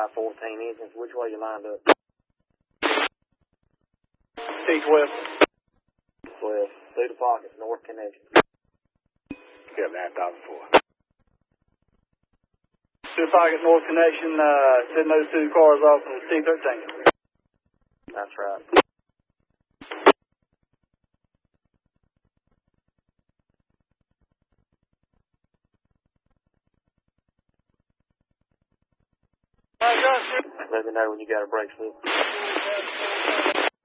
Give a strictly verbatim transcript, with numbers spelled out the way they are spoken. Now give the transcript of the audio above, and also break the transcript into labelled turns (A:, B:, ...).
A: five fourteen engines. Which way you lined up?
B: East west.
A: West. Through the pocket, north connection.
B: Yeah, nine thousand four. Through the pocket, north connection, uh, send those two cars off from the T thirteen.
A: That's right. Let me know when you got a break slip.